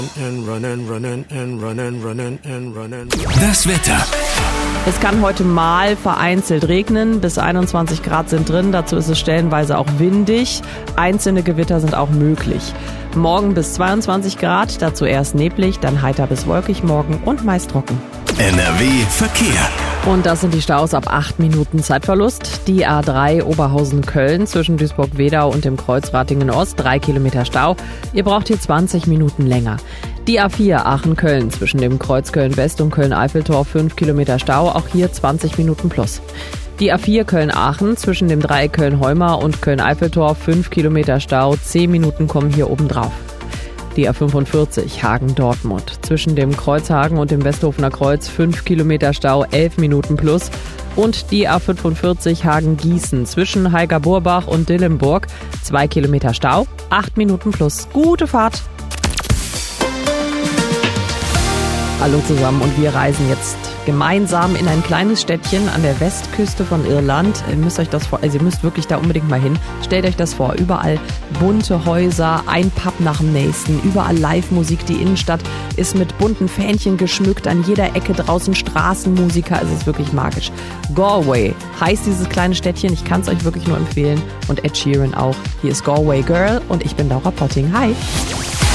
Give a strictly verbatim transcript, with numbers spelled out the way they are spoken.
Das Wetter. Es kann heute mal vereinzelt regnen, bis einundzwanzig Grad sind drin, dazu ist es stellenweise auch windig, einzelne Gewitter sind auch möglich. Morgen bis zweiundzwanzig Grad, dazu erst neblig, dann heiter bis wolkig morgen und meist trocken. N R W Verkehr. Und das sind die Staus ab acht Minuten Zeitverlust. Die A drei Oberhausen-Köln zwischen Duisburg-Wedau und dem Kreuz Ratingen-Ost, drei Kilometer Stau. Ihr braucht hier zwanzig Minuten länger. Die A vier Aachen-Köln zwischen dem Kreuz Köln-West und Köln-Eiffeltor, fünf Kilometer Stau, auch hier zwanzig Minuten plus. Die A vier Köln-Aachen zwischen dem Dreieck Köln-Heumar und Köln-Eiffeltor, fünf Kilometer Stau, zehn Minuten kommen hier oben drauf. Die A fünfundvierzig Hagen-Dortmund zwischen dem Kreuzhagen und dem Westhofener Kreuz, fünf Kilometer Stau, elf Minuten plus. Und die A fünfundvierzig Hagen-Gießen zwischen Heiger-Burbach und Dillenburg, zwei Kilometer Stau, acht Minuten plus. Gute Fahrt! Hallo zusammen und wir reisen jetzt gemeinsam in ein kleines Städtchen an der Westküste von Irland. Ihr müsst euch das vor, also ihr müsst wirklich da unbedingt mal hin. Stellt euch das vor, überall bunte Häuser, ein Pub nach dem nächsten, überall Live-Musik. Die Innenstadt ist mit bunten Fähnchen geschmückt, an jeder Ecke draußen Straßenmusiker. Es ist wirklich magisch. Galway heißt dieses kleine Städtchen, ich kann es euch wirklich nur empfehlen. Und Ed Sheeran auch. Hier ist Galway Girl und ich bin Laura Potting. Hi!